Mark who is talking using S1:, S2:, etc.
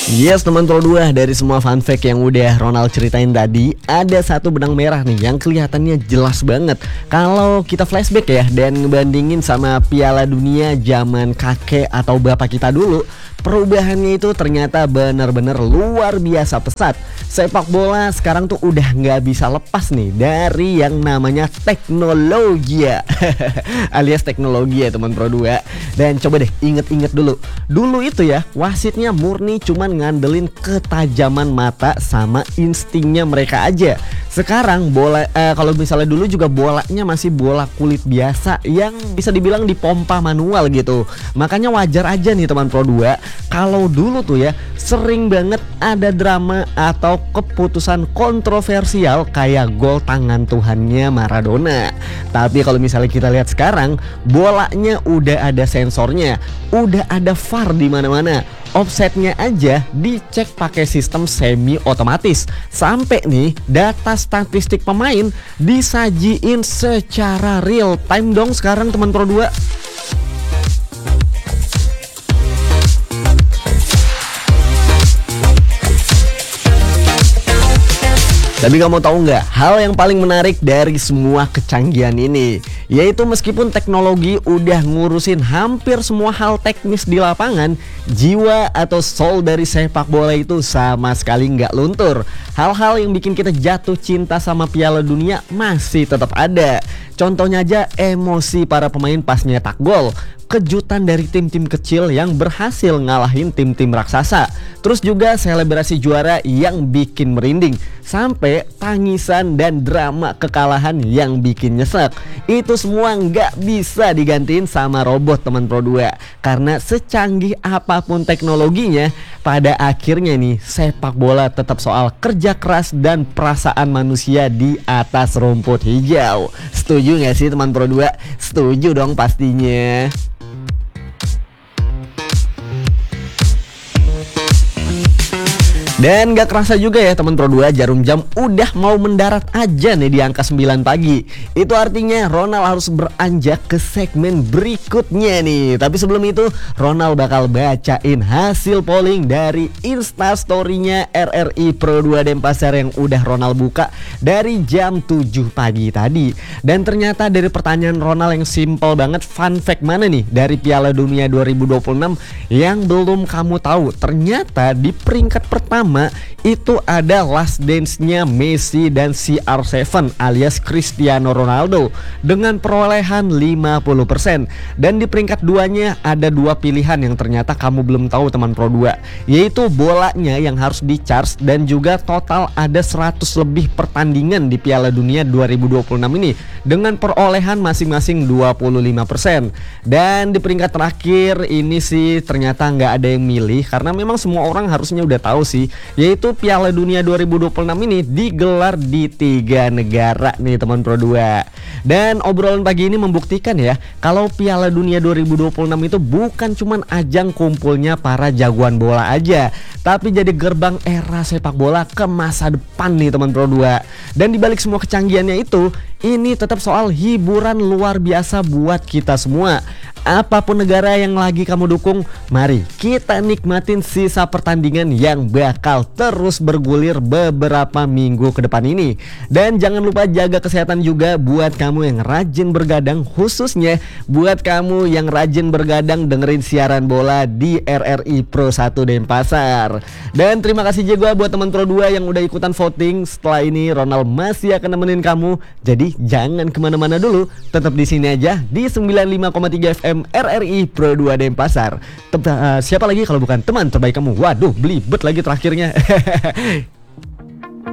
S1: Yes teman Pro 2, dari semua fun fact yang udah Ronald ceritain tadi, ada satu benang merah nih yang kelihatannya jelas banget. Kalau kita flashback ya dan ngebandingin sama Piala Dunia zaman kakek atau bapak kita dulu, perubahannya itu ternyata benar-benar luar biasa pesat. Sepak bola sekarang tuh udah nggak bisa lepas nih dari yang namanya teknologi ya. Alias teknologi ya teman Pro 2. Dan coba deh inget-inget dulu. Dulu itu ya wasitnya murni cuman ngandelin ketajaman mata sama instingnya mereka aja. Sekarang bola kalau misalnya dulu juga bolanya masih bola kulit biasa yang bisa dibilang dipompa manual gitu. Makanya wajar aja nih teman Pro 2 kalau dulu tuh ya sering banget ada drama atau keputusan kontroversial kayak gol tangan Tuhannya Maradona. Tapi kalau misalnya kita lihat sekarang, bolanya udah ada sensornya, udah ada VAR di mana-mana. Offsetnya aja dicek pakai sistem semi otomatis. Sampai nih data statistik pemain disajiin secara real time dong sekarang teman Pro 2. Tapi kamu tahu nggak hal yang paling menarik dari semua kecanggihan ini? Yaitu meskipun teknologi udah ngurusin hampir semua hal teknis di lapangan, jiwa atau soul dari sepak bola itu sama sekali nggak luntur. Hal-hal yang bikin kita jatuh cinta sama Piala Dunia masih tetap ada. Contohnya aja emosi para pemain pas nyetak gol, kejutan dari tim-tim kecil yang berhasil ngalahin tim-tim raksasa, terus juga selebrasi juara yang bikin merinding, sampai tangisan dan drama kekalahan yang bikin nyesek. Itu semua nggak bisa digantiin sama robot teman Pro 2. Karena secanggih apapun teknologinya, pada akhirnya nih sepak bola tetap soal kerja keras dan perasaan manusia di atas rumput hijau. Setuju nggak sih teman Pro 2? Setuju dong pastinya. Dan gak kerasa juga ya teman Pro 2, jarum jam udah mau mendarat aja nih di angka 9 pagi. Itu artinya Ronald harus beranjak ke segmen berikutnya nih. Tapi sebelum itu Ronald bakal bacain hasil polling dari Instastory-nya RRI Pro 2 Denpasar yang udah Ronald buka dari jam 7 pagi tadi. Dan ternyata dari pertanyaan Ronald yang simple banget, fun fact mana nih dari Piala Dunia 2026 yang belum kamu tahu? Ternyata di peringkat pertama itu ada Last Dance-nya Messi dan CR7 alias Cristiano Ronaldo dengan perolehan 50%. Dan di peringkat 2-nya ada dua pilihan yang ternyata kamu belum tahu teman Pro 2, yaitu bolanya yang harus di-charge dan juga total ada 100 lebih pertandingan di Piala Dunia 2026 ini dengan perolehan masing-masing 25%. Dan di peringkat terakhir ini sih ternyata nggak ada yang milih karena memang semua orang harusnya udah tahu sih, yaitu Piala Dunia 2026 ini digelar di 3 negara nih teman Pro 2. Dan obrolan pagi ini membuktikan ya kalau Piala Dunia 2026 itu bukan cuman ajang kumpulnya para jagoan bola aja, tapi jadi gerbang era sepak bola ke masa depan nih teman Pro 2. Dan dibalik semua kecanggihannya itu, ini tetap soal hiburan luar biasa buat kita semua. Apapun negara yang lagi kamu dukung, mari kita nikmatin sisa pertandingan yang bakal terus bergulir beberapa minggu ke depan ini. Dan jangan lupa jaga kesehatan juga buat kamu yang rajin bergadang, khususnya buat kamu yang rajin bergadang dengerin siaran bola di RRI Pro 1 Denpasar. Dan terima kasih juga buat teman Pro 2 yang udah ikutan voting. Setelah ini Ronald masih akan nemenin kamu, jadi jangan kemana-mana dulu, tetap di sini aja di 95,3 FM RRI Pro 2 Denpasar. Siapa lagi kalau bukan teman terbaik kamu? Waduh, belibet lagi terakhirnya.